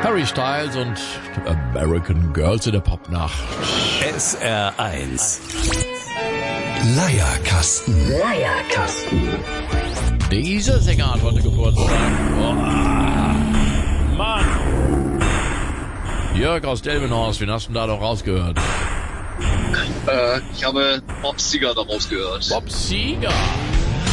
Harry Styles und American Girls in der Popnacht. SR1 Leierkasten. Dieser Sänger hat heute Geburtstag. Oh, Mann! Jörg aus Delmenhorst, wen hast du denn da doch rausgehört? Ich habe Bob Seger daraus gehört. Bob Seger?